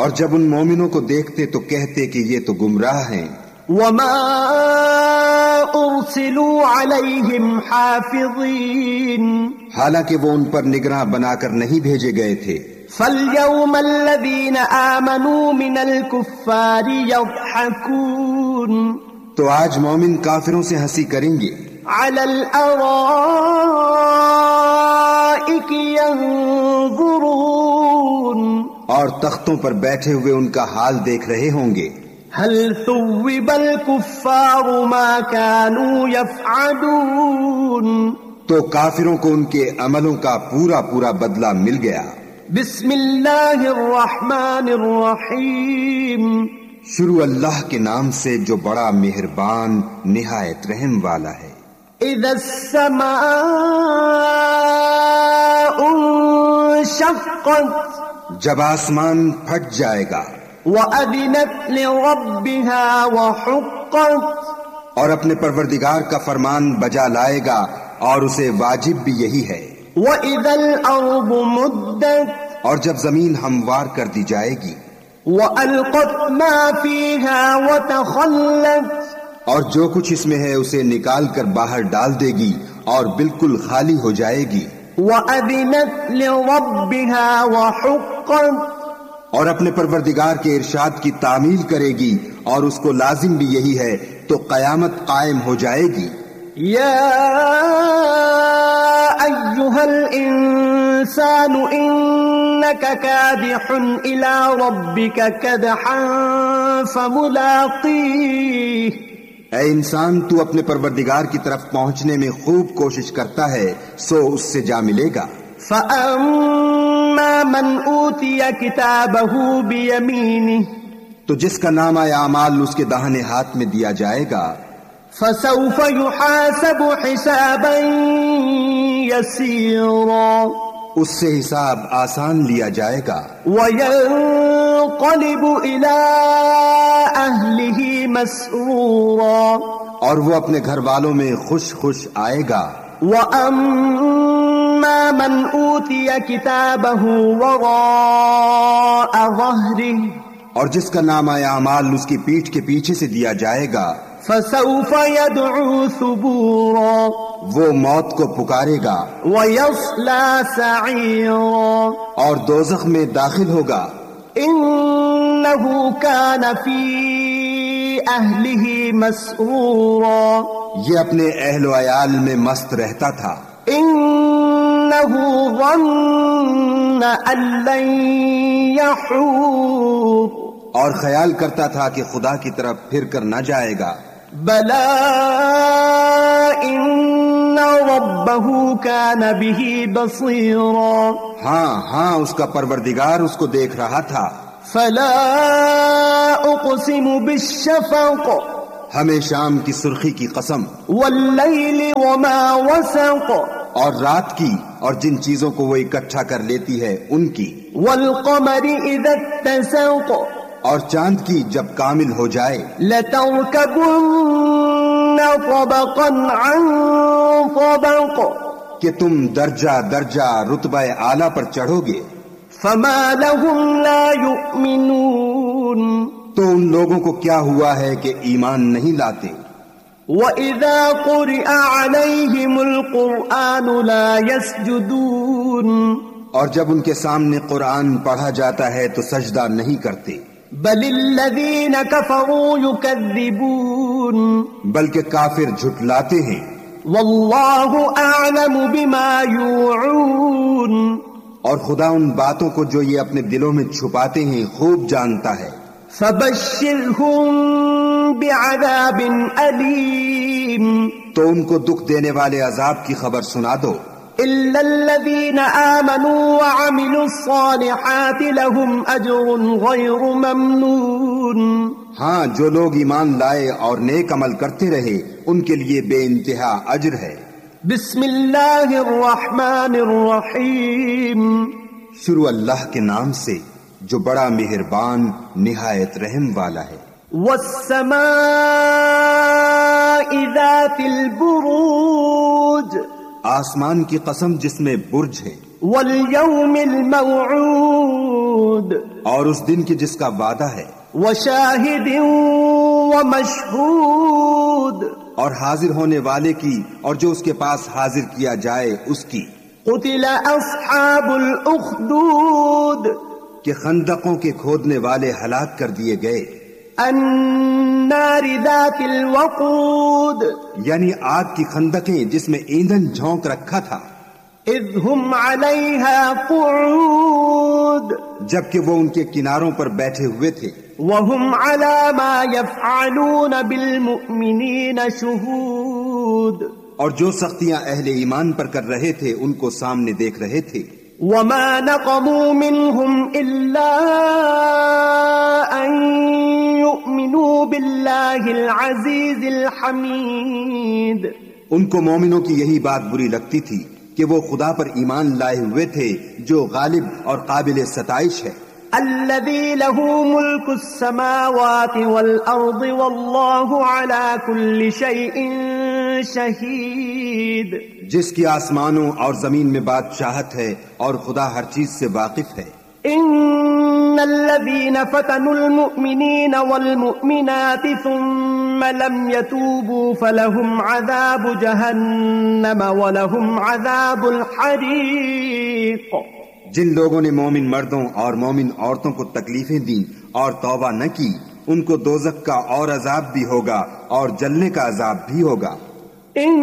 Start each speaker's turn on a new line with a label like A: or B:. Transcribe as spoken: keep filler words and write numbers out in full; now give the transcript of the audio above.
A: اور جب ان مومنوں کو دیکھتے تو کہتے کہ یہ تو گمراہ ہیں.
B: وما ارسلوا علیہم حافظین،
A: حالانکہ وہ ان پر نگراں بنا کر نہیں بھیجے گئے تھے.
B: فَالْيَوْمَ الَّذِينَ آمَنُوا مِنَ الْكُفَّارِ يَضْحَكُونَ،
A: تو آج مومن کافروں سے ہنسی کریں گے.
B: عَلَى الْأَرَائِكِ يَنظُرُونَ،
A: اور تختوں پر بیٹھے ہوئے ان کا حال دیکھ رہے ہوں گے.
B: هل ثوب الكفار ما كانوا يفعلون،
A: تو کافروں کو ان کے عملوں کا پورا پورا بدلہ مل گیا.
B: بسم اللہ الرحمن الرحیم،
A: شروع اللہ کے نام سے جو بڑا مہربان نہایت رحم والا ہے.
B: اذا السماء انشقت،
A: جب آسمان پھٹ جائے گا.
B: وَأَذِنَتْ لِرَبِّهَا وَحُقَّتْ،
A: اور اپنے پروردگار کا فرمان بجا لائے گا اور اسے واجب بھی یہی ہے.
B: وَإِذَا الْأَرْضُ مُدَّتْ،
A: اور جب زمین ہموار کر دی جائے گی.
B: وَأَلْقَتْ مَا فِيهَا وَتَخَلَّتْ،
A: اور جو کچھ اس میں ہے اسے نکال کر باہر ڈال دے گی اور بالکل خالی ہو جائے گی.
B: وَأَذِنَتْ لِرَبِّهَا وَحُقَّتْ،
A: اور اپنے پروردگار کے ارشاد کی تعمیل کرے گی اور اس کو لازم بھی یہی ہے تو قیامت قائم ہو جائے گی.
B: یا ایھا الانسان انک کادح الی ربک کدحا فملاقیہ،
A: اے انسان تو اپنے پروردگار کی طرف پہنچنے میں خوب کوشش کرتا ہے سو اس سے جا ملے گا.
B: فَأَمَّا مَنْ أُوتِيَ كِتَابَهُ بِيَمِينِهِ،
A: تو جس کا نامہ اعمال اس کے داہنے ہاتھ میں دیا جائے گا.
B: فَسَوْفَ يُحَاسَبُ حِسَابًا يَسِيرًا،
A: اس سے حساب آسان لیا جائے گا.
B: وَيَنْقَلِبُ إِلَىٰ أَهْلِهِ مَسْرُورًا،
A: اور وہ اپنے گھر والوں میں خوش خوش آئے گا.
B: وَأَمَّا مَنْ أُوتِيَ كِتَابَهُ وَرَاءَ ظَهْرِهِ،
A: اور جس کا نامہ اعمال اس کی پیٹھ کے پیچھے سے دیا جائے گا.
B: فَسَوْفَ يَدْعُو ثُبُورًا،
A: وہ موت کو پکارے گا.
B: وَيَصْلَى سَعِيرًا،
A: اور دوزخ میں داخل ہوگا.
B: إِنَّهُ كَانَ فِي أَهْلِهِ مَسْرُورًا،
A: یہ اپنے اہل و عیال میں مست رہتا تھا.
B: إِنَّهُ ظَنَّ أَن لَّن يَحُورَ،
A: اور خیال کرتا تھا کہ خدا کی طرف پھر کر نہ جائے گا.
B: بَلَىٰ إِنَّ رَبَّهُ كَانَ بِهِ بَصِيرًا،
A: ہاں ہاں اس کا پروردگار اس کو دیکھ رہا تھا.
B: فَلَا أُقْسِمُ بِالشَّفَقِ،
A: ہمیں شام کی سرخی کی قسم،
B: وَاللَّيْلِ وَمَا وَسَقَ،
A: اور رات کی اور جن چیزوں کو وہ اکٹھا کر لیتی ہے ان کی.
B: وَالْقَمَرِ إِذَا اتَّسَقَ،
A: اور چاند کی جب کامل ہو جائے.
B: لَتَرْكَبُنَّ طَبَقًا عَن طَبَقٍ،
A: کہ تم درجہ درجہ رتبہ اعلیٰ پر چڑھو گے.
B: فَمَا لَهُمْ لَا يُؤْمِنُونَ،
A: تو ان لوگوں کو کیا ہوا ہے کہ ایمان نہیں لاتے.
B: وَإِذَا قُرِئَ عَلَيْهِمُ الْقُرْآنُ لَا يَسْجُدُونَ،
A: اور جب ان کے سامنے قرآن پڑھا جاتا ہے تو سجدہ نہیں کرتے.
B: بَلِ الَّذِينَ كَفَرُوا يُكَذِّبُونَ،
A: بلکہ کافر جھٹلاتے ہیں.
B: وَاللَّهُ أَعْلَمُ بِمَا يُوعُونَ،
A: اور خدا ان باتوں کو جو یہ اپنے دلوں میں چھپاتے ہیں خوب جانتا ہے.
B: فَبَشِّرْهُم بِعَذَابٍ أَلِيمٍ،
A: تو ان کو دکھ دینے والے عذاب کی خبر سنا دو.
B: إِلَّا الَّذِينَ آمَنُوا وَعَمِلُوا الصَّالِحَاتِ لَهُمْ أَجْرٌ غَيْرُ مَمْنُونٍ،
A: ہاں جو لوگ ایمان لائے اور نیک عمل کرتے رہے ان کے لیے بے انتہا اجر ہے.
B: بسم اللہ الرحمن الرحیم،
A: شروع اللہ کے نام سے جو بڑا مہربان نہایت رحم والا ہے.
B: وَالسَّمَاءِ ذَاتِ الْبُرُوجِ،
A: آسمان کی قسم جس میں برج ہے.
B: وَالْيَوْمِ الْمَوْعُودِ،
A: اور اس دن کے جس کا وعدہ ہے،
B: وشاہد ومشہود،
A: اور حاضر ہونے والے کی اور جو اس کے پاس حاضر کیا جائے اس کی.
B: قتل اصحاب الاخدود،
A: کہ خندقوں کے کھودنے والے ہلاک کر دیے گئے.
B: النار ذات الوقود،
A: یعنی آگ کی خندقیں جس میں ایندھن جھونک رکھا تھا.
B: اذ هم علیہا قعود،
A: جبکہ وہ ان کے کناروں پر بیٹھے ہوئے تھے.
B: وهم على ما يفعلون بالمؤمنین شہود،
A: اور جو سختیاں اہل ایمان پر کر رہے تھے ان کو سامنے دیکھ رہے تھے.
B: وما نقموا منهم إلا أن يؤمنوا بالله العزيز الحميد،
A: ان کو مومنوں کی یہی بات بری لگتی تھی کہ وہ خدا پر ایمان لائے ہوئے تھے جو غالب اور قابل ستائش ہے.
B: الذي له ملك السماوات والأرض والله على كل شيء شهيد،
A: جس کی آسمانوں اور زمین میں بادشاہت ہے اور خدا ہر چیز سے واقف ہے.
B: ان الذين فتنوا المؤمنين والمؤمنات ثم لم يتوبوا فلهم عذاب جهنم ولهم عذاب الحريق.
A: جن لوگوں نے مومن مردوں اور مومن عورتوں کو تکلیفیں دیں اور توبہ نہ کی ان کو دوزخ کا اور عذاب بھی ہوگا اور جلنے کا عذاب بھی ہوگا.